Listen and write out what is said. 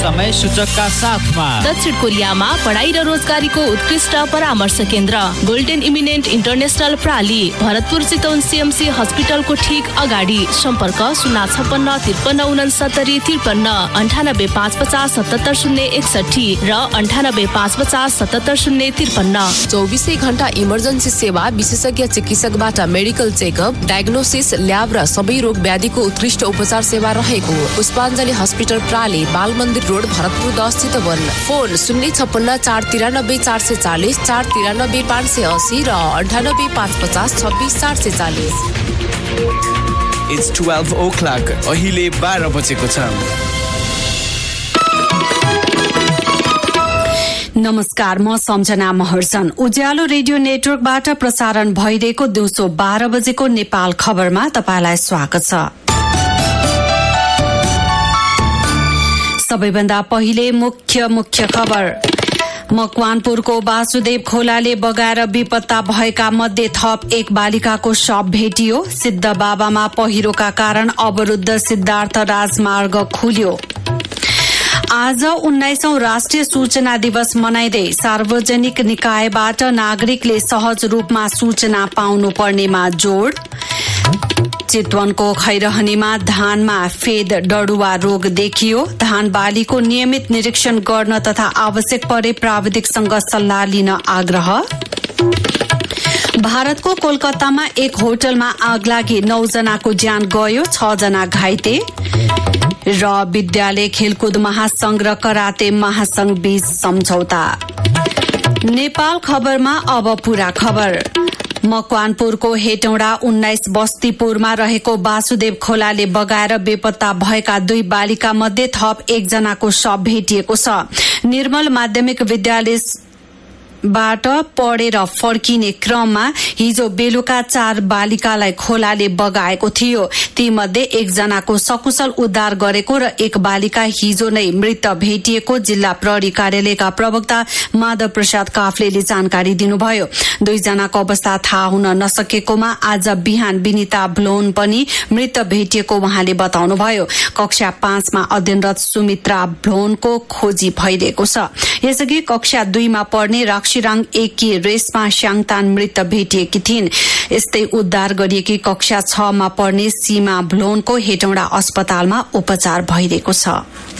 समय सूचकका साथमा दक्षिण कोरियामा पढाइ र रोजगारीको उत्कृष्ट परामर्श केन्द्र golden eminent international प्राली Bharatpur Chitwan CMC हस्पिटलको ठीक अगाडि। सम्पर्क 056695353 9855770061 र 9855770053। 24 घण्टा इमर्जेन्सी सेवा, विशेषज्ञ चिकित्सकबाट मेडिकल चेकअप, डायग्नोसिस, ल्याब र सबै रोग व्याधिको उत्कृष्ट उपचार सेवा रहेको पुष्पाञ्जली हस्पिटल प्राली, बाल मन्दिर रोड, भरतपुर 10 चितवन। फोन 056 493 440 493 580 र 98 550 26 440। It's 12 o'clock. अहिले 12 बजेको छ। नमस्कार, म सम्झना महर्जन। उज्यालो रेडियो नेटवर्कबाट प्रसारण भइरहेको दिउँसो 12 बजेको नेपाल खबरमा तपाईलाई स्वागत छ। सबैभन्दा पहिले मुख्य खबर। मकवानपुरको वासुदेव खोलाले बगाएर बेपत्ता भएका मध्ये थप एक बालिकाको शव भेटियो। सिद्ध बाबामा पहिरोका कारण अवरुद्ध सिद्धार्थ राजमार्ग खुल्यो। आज 19औं राष्ट्रिय सूचना दिवस मनाइँदै सार्वजनिक निकायबाट नागरिकले सहज रूपमा सूचना पाउनु पर्नेमा जोड़। चितवनको खैरहनीमा धानमा फेद डडुवा रोग देखियो। धान बालीको नियमित निरीक्षण गर्न तथा आवश्यक परे प्राविधिकसँग सल्लाह लिन आग्रह। भारतको कोलकातामा एक होटलमा आग लागि 9 जनाको ज्यान गयो, 6 जना घाइते। र विद्यालय खेलकुद महासंघ र कराते महासंघ बीच सम्झौता। नेपाल खबरमा अब पूरा खबर। मकवानपुरको हेटौडा 19 बस्तीपुरमा रहेको वासुदेव खोलाले बगाएर बेपत्ता भएका 2 बालिका मध्ये थप 1 जनाको शव भेटिएको छ। निर्मल माध्यमिक विद्यालयबाट पढेर फर्किने क्रममा हिजो बेलुका 4 बालिकालाई खोलाले बगाएको थियो। ती मध्ये 1 जनाको सकुशल उद्धार गरेको र 1 बालिका हिजो नै मृत भेटिएको जिल्ला प्रहरी कार्यालयका प्रवक्ता माधव प्रसाद काफ्लेले जानकारी दिनुभयो। 2 जनाको अवस्था थाहा हुन नसकेकोमा आज बिहान विनिता भ्लोन पनि मृत भेटिएको उहाँले बताउनुभयो। कक्षा 5 मा अध्ययनरत सुमित्रा भ्लोनको खोजी भइरहेको छ। यसअघि कक्षा 2 मा पढ्ने राक्षीराङ 1 की रेशमा स्याङतान मृत भेटिएकी थिइन्। यस्तै उद्धार गरिएकी कक्षा 6 मा पढ्ने सीमा भ्लोनको हेटौडा अस्पतालमा उपचार भइरहेको छ।